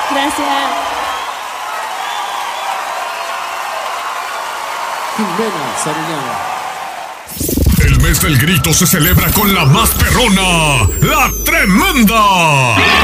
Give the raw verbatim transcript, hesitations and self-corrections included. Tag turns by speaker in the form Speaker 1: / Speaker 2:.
Speaker 1: Gracias.
Speaker 2: Jimena Sariñana.
Speaker 3: El mes del grito se celebra con la más perrona, La Tremenda.